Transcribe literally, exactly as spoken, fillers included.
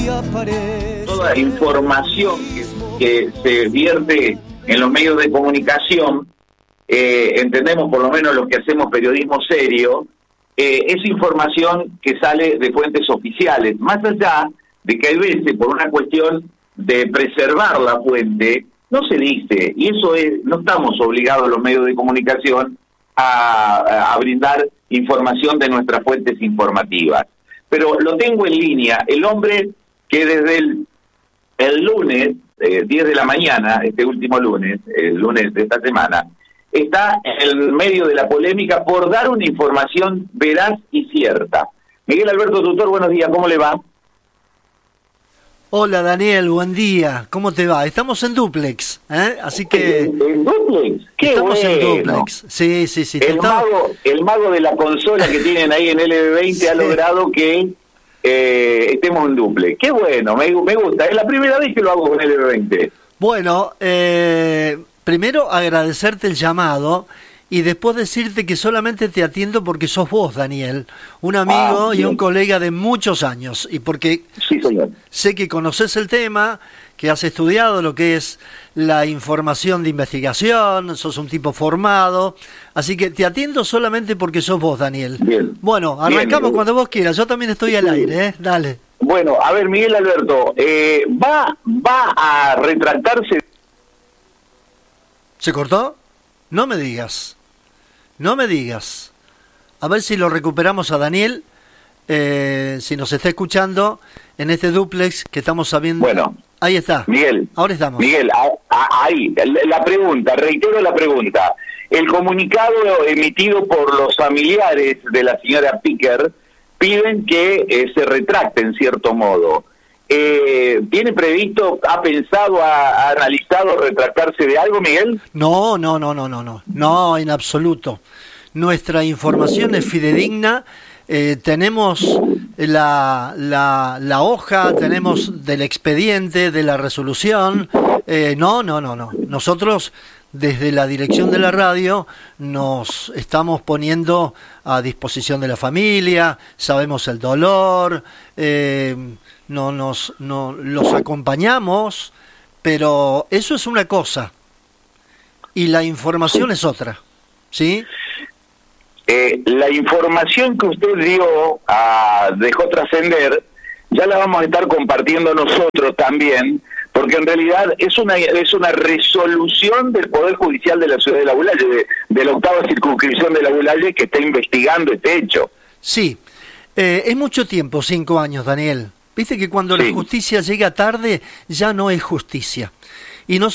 Toda información que, que se vierte en los medios de comunicación, eh, entendemos por lo menos los que hacemos periodismo serio, eh, es información que sale de fuentes oficiales, más allá de que hay veces por una cuestión de preservar la fuente, no se dice, y eso es, no estamos obligados los medios de comunicación a, a brindar información de nuestras fuentes informativas. Pero lo tengo en línea, el hombre que desde el, el lunes, eh, diez de la mañana, este último lunes, el lunes de esta semana, está en el medio de la polémica por dar una información veraz y cierta. Miguel Alberto Tutor, buenos días, ¿cómo le va? Hola Daniel, buen día, ¿cómo te va? Estamos en duplex, ¿eh? Así que... ¿En duplex? ¡Qué Estamos bueno! en duplex, sí, sí, sí. El, estaba... mago, el mago de la consola que tienen ahí en L B veinte sí. ha logrado que eh, estemos en duplex. ¡Qué bueno! Me, me gusta, es la primera vez que lo hago con L B veinte. Bueno, eh, primero agradecerte el llamado y después decirte que solamente te atiendo porque sos vos, Daniel, un amigo ah, y un colega de muchos años, y porque sí, señor. sé que conoces el tema, que has estudiado lo que es la información de investigación, sos un tipo formado, así que te atiendo solamente porque sos vos, Daniel. Bien. Bueno, arrancamos Bien. cuando vos quieras, yo también estoy al aire, ¿eh? Dale. Bueno, a ver, Miguel Alberto, eh, ¿va, va a retractarse? ¿Se cortó? No me digas. No me digas. A ver si lo recuperamos a Daniel, eh, si nos está escuchando en este duplex que estamos sabiendo. Bueno, ahí está. Miguel, ahora estamos. Miguel, a, a, ahí, la pregunta, reitero la pregunta. El comunicado emitido por los familiares de la señora Picker piden que eh, se retracte en cierto modo. Eh, ¿Tiene previsto, ha pensado, ha, ha analizado retractarse de algo, Miguel? No, no, no, no, no, no, no, en absoluto. Nuestra información es fidedigna, eh, tenemos la, la, la hoja, tenemos del expediente, de la resolución, eh, no, no, no, no. Nosotros, desde la dirección de la radio, nos estamos poniendo a disposición de la familia, sabemos el dolor, eh, no nos no los acompañamos, pero eso es una cosa y la información es otra, ¿sí? Eh, la información que usted dio, a, dejó trascender, ya la vamos a estar compartiendo nosotros también, porque en realidad es una es una resolución del Poder Judicial de la Ciudad de La Bulalle, de, de la octava circunscripción de La Bulalle, que está investigando este hecho. Sí, eh, es mucho tiempo, cinco años, Daniel. Viste que cuando sí. la justicia llega tarde, ya no es justicia. Y no